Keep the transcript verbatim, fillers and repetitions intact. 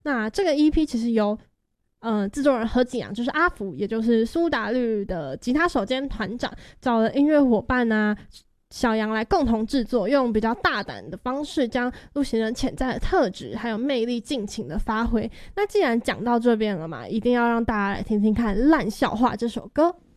那这个 E P 其实由呃制作人何景阳，就是阿福，也就是苏打绿的吉他手兼团长，找了音乐伙伴啊小杨来共同制作，用比较大胆的方式将陆行人潜在的特质还有魅力尽情的发挥。那既然讲到这边了嘛，一定要让大家来听听看《烂笑话》这首歌。